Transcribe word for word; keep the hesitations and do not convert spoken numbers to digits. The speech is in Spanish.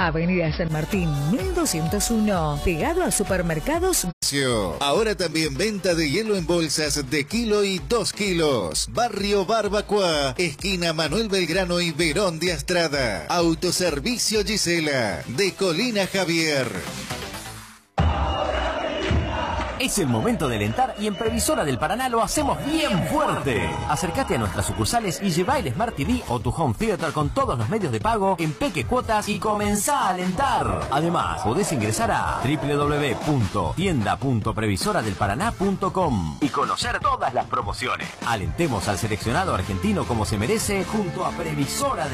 Avenida San Martín, mil doscientos uno, pegado a supermercados. Ahora también venta de hielo en bolsas de kilo y dos kilos. Barrio Barbacoa, esquina Manuel Belgrano y Verón de Astrada. Autoservicio Gisela, de Colina Javier. Es el momento de alentar y en Previsora del Paraná lo hacemos bien fuerte. Acércate a nuestras sucursales y lleva el Smart T V o tu Home Theater con todos los medios de pago en peque cuotas y comenzá a alentar. Además, podés ingresar a doble u doble u doble u punto tienda punto previsora del paraná punto com y conocer todas las promociones. Alentemos al seleccionado argentino como se merece junto a Previsora del